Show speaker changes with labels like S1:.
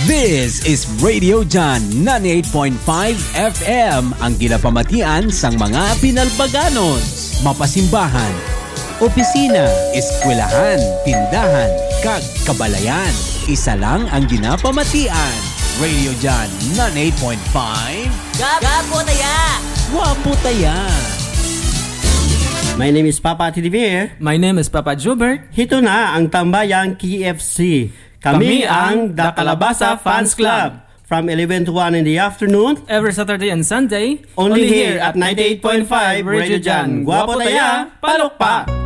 S1: This is Radio Jan 98.5 FM, ang ginapamatian sang mga pinalbaganos, mapasimbahan, opisina, eskwelahan, tindahan, kag kabalayan. Isa lang ang ginapamatian. Radio Jan 98.5.
S2: Gapo taya!
S1: Wapo taya!
S3: My name is Papa Tidivir.
S4: My name is Papa Jubert.
S3: Hito na ang Tambayang KFC. Kami ang The Calabasa Fans Club. From 11 to 1 in the afternoon.
S4: Every Saturday and Sunday.
S3: Only here at 98.5 Radio Jan. Guwapo taya, palok pa!